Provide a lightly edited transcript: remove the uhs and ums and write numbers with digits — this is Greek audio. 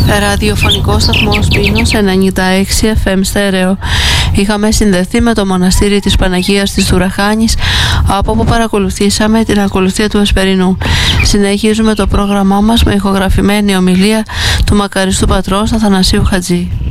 Ραδιοφωνικό σταθμός Πίνος 96 FM στέρεο. Είχαμε συνδεθεί με το μοναστήρι της Παναγίας της Τουραχάνης, από όπου παρακολουθήσαμε την ακολουθία του Εσπερινού. Συνεχίζουμε το πρόγραμμά μας με ηχογραφημένη ομιλία του μακαριστού πατρός Αθανασίου Χατζή.